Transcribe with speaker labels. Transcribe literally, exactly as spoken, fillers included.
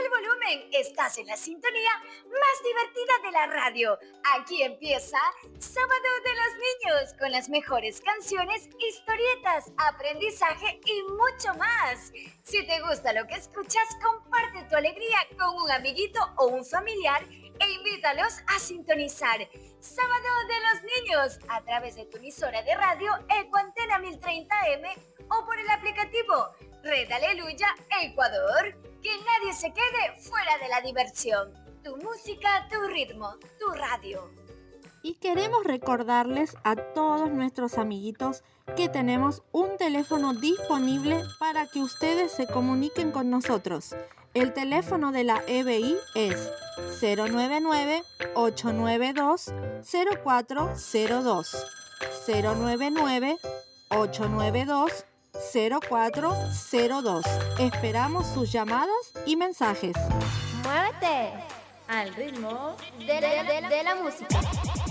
Speaker 1: el volumen, estás en la sintonía más divertida de la radio. Aquí empieza Sábado de los Niños con las mejores canciones, historietas, aprendizaje y mucho más. Si te gusta lo que escuchas, comparte tu alegría con un amiguito o un familiar e invítalos a sintonizar Sábado de los Niños a través de tu emisora de radio Ecuantena mil treinta eme o por el aplicativo Red Aleluya Ecuador. Que nadie se quede fuera de la diversión. Tu música, tu ritmo, tu radio.
Speaker 2: Y queremos recordarles a todos nuestros amiguitos que tenemos un teléfono disponible para que ustedes se comuniquen con nosotros. El teléfono de la E B I es cero nueve nueve, ocho nueve dos, cero cuatro cero dos. cero nueve nueve, ocho nueve dos, cero cuatro cero dos. Esperamos sus llamadas y mensajes.
Speaker 3: ¡Muévete! Al ritmo de la, de la, de la música.